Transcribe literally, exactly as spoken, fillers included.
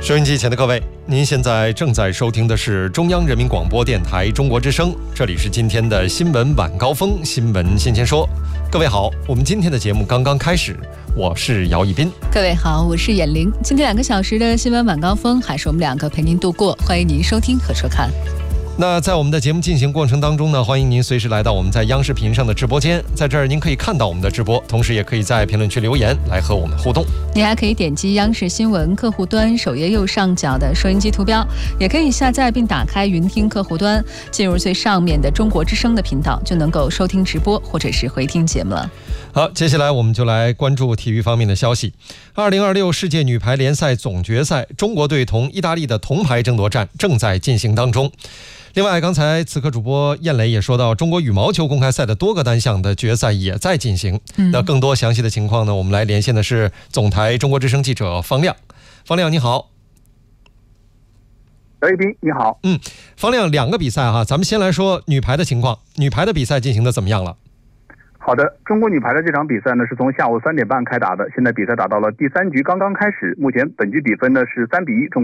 收音机前的各位，您现在正在收听的是中央人民广播电台中国之声，这里是今天的新闻晚高峰，新闻先先说。各位好，我们今天的节目刚刚开始，我是姚一斌。 各位好，我是闫玲。今天两个小时的新闻晚高峰，还是我们两个陪您度过，欢迎您收听和收看。 那在我们的节目进行过程当中呢，欢迎您随时来到我们在央视频上的直播间，在这儿您可以看到我们的直播，同时也可以在评论区留言来和我们互动。 你还可以点击央视新闻客户端首页右上角的收音机图标，也可以下载并打开云听客户端，进入最上面的中国之声的频道，就能够收听直播或者是回听节目了。 好，接下来我们就来关注体育方面的消息。二零二六世界女排联赛总决赛，中国队同意大利的铜牌争夺战正在进行当中。另外，刚才此刻主播燕磊也说到，中国羽毛球公开赛的多个单项的决赛也在进行。嗯、那更多详细的情况呢，我们来连线的是总台中国之声记者方亮。方亮你好。 姚一斌你好。 嗯，方亮，两个比赛哈，咱们先来说女排的情况。女排的比赛进行的怎么样了？ 好的，中国女排的这场比赛呢是从下午三点半开打的，现在比赛打到了第三局刚刚开始，目前本局比分呢是三比一，中国